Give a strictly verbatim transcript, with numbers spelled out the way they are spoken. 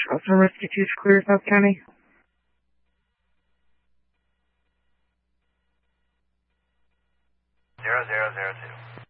Customer Rescue two, Clear, South County. Zero, zero, zero, two.